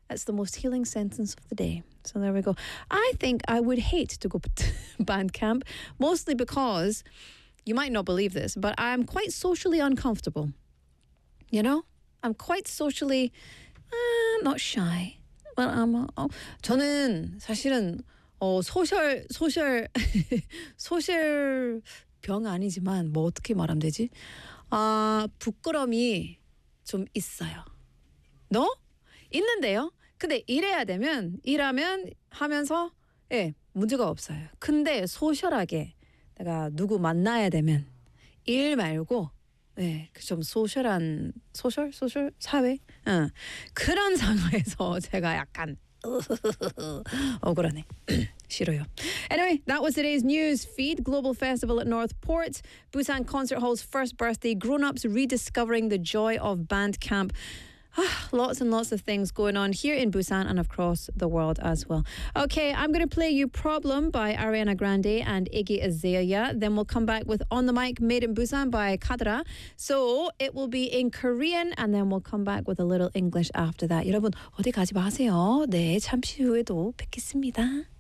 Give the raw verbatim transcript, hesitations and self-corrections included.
That's the most healing sentence of the day. So there we go. I think I would hate to go to band camp, mostly because you might not believe this, but I'm quite socially uncomfortable. You know? I'm quite socially uh, not shy. But I'm, 어, 저는 사실은 어, 소셜 소셜 소셜 병 아니지만 뭐 어떻게 말하면 되지? 아, 부끄러움이 좀 있어요. 너? 있는데요. 근데 일해야 되면 일하면 하면서 예, 문제가 없어요. 근데 소셜하게 내가 누구 만나야 되면 일 말고 네, 좀 소셜한 소셜 소셜 사회 응. 그런 상황에서 제가 약간 억울하네. 싫어요. Anyway, that was today's news feed. Global Festival at Northport, Busan Concert Hall's first birthday, grown-ups rediscovering the joy of band camp. Lots and lots of things going on here in Busan and across the world as well. Okay, I'm going to play you Problem by Ariana Grande and Iggy Azalea. Then we'll come back with On the Mic, Made in Busan by Kadra. So it will be in Korean and then we'll come back with a little English after that. 여러분, 어디 가지 마세요. 네, 잠시 후에도 뵙겠습니다.